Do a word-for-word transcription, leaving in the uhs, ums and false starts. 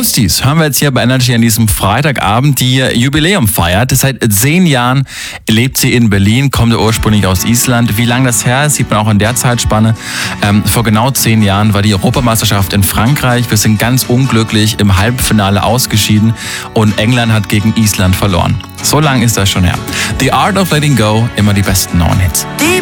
Besties hören wir jetzt hier bei Energy an diesem Freitagabend, die Jubiläum feiert. Seit zehn Jahren lebt sie in Berlin, kommt ursprünglich aus Island. Wie lange das her ist, sieht man auch in der Zeitspanne. Ähm, vor genau zehn Jahren war die Europameisterschaft in Frankreich. Wir sind ganz unglücklich im Halbfinale ausgeschieden und England hat gegen Island verloren. So lang ist das schon her. The Art of Letting Go, immer die besten neuen Hits.